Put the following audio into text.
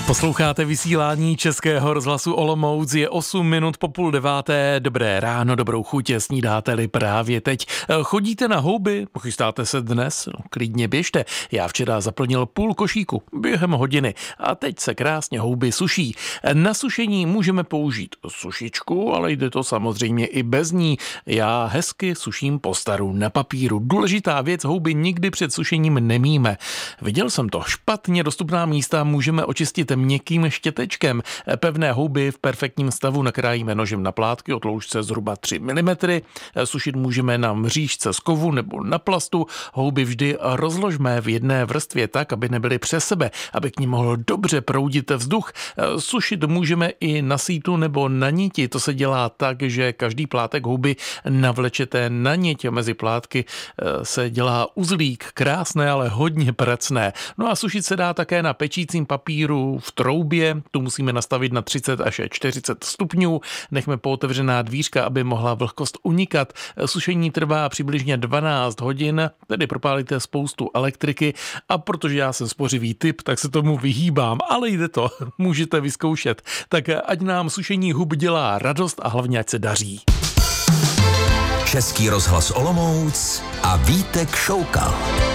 Posloucháte vysílání Českého rozhlasu Olomouc, je 8 minut po 8:30. Dobré ráno, dobrou chuť, snídáte-li právě teď. Chodíte na houby? Chystáte se dnes? No, klidně běžte. Já včera zaplnil půl košíku během hodiny a teď se krásně houby suší. Na sušení můžeme použít sušičku, ale jde to samozřejmě i bez ní. Já hezky suším postaru na papíru. Důležitá věc, houby nikdy před sušením nemíme. Viděl jsem to, špatně dostupná místa můžeme očistit měkkým štětečkem. Pevné houby v perfektním stavu nakrájíme nožem na plátky o tloušťce zhruba 3 mm. Sušit můžeme na mřížce z kovu nebo na plastu. Houby vždy rozložme v jedné vrstvě tak, aby nebyly přes sebe, aby k ní mohl dobře proudit vzduch. Sušit můžeme i na sítu nebo na niti. To se dělá tak, že každý plátek houby navlečete na niť. Mezi plátky se dělá uzlík, krásné, ale hodně pracné. No a sušit se dá také na pečícím papíru v troubě, tu musíme nastavit na 30 až 40 stupňů, nechme pootevřená dvířka, aby mohla vlhkost unikat. Sušení trvá přibližně 12 hodin, tedy propálíte spoustu elektriky a protože já jsem spořivý typ, tak se tomu vyhýbám, ale jde to, můžete vyzkoušet. Tak ať nám sušení hub dělá radost a hlavně ať se daří. Český rozhlas Olomouc a Vítek Šoukal.